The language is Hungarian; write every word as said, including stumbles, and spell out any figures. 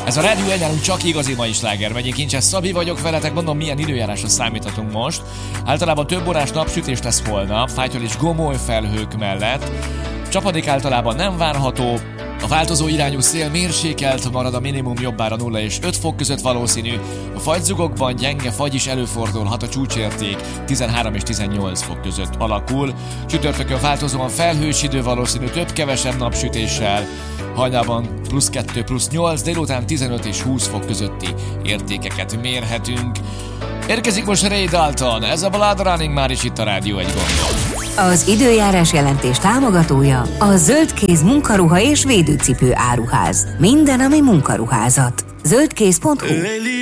Ez a Rádió egy nálunk csak igazi mai sláger. Megyék Kincses Szabi vagyok veletek, mondom, milyen időjárásra számíthatunk most. Általában több órás napsütés lesz holnap, fájtól és gomoly felhők mellett. Csapadék általában nem várható. A változó irányú szél mérsékelt marad, a minimum jobbára nulla és öt fok között valószínű. A fagyzugokban gyenge fagy is előfordulhat, a csúcsérték tizenhárom és tizennyolc fok között alakul. Csütörtökön változóan felhős idő valószínű, több-kevesebb napsütéssel. Hajnalban plusz kettő, plusz nyolc, délután tizenöt és húsz fok közötti értékeket mérhetünk. Érkezik most Ray Dalton, ez a Blood Running már is itt a Rádió egy gondol. Az időjárás jelentés támogatója a Zöldkéz munkaruha és védőcipő áruház. Minden, ami munkaruházat. zöldkéz pont hu